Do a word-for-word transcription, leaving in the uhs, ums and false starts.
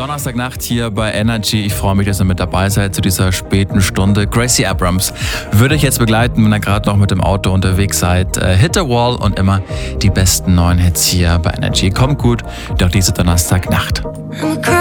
Donnerstagnacht hier bei Energy. Ich freue mich, dass ihr mit dabei seid zu dieser späten Stunde. Gracie Abrams würde euch jetzt begleiten, wenn ihr gerade noch mit dem Auto unterwegs seid. Äh, Hit the Wall und immer die besten neuen Hits hier bei Energy. Kommt gut, doch diese Donnerstagnacht.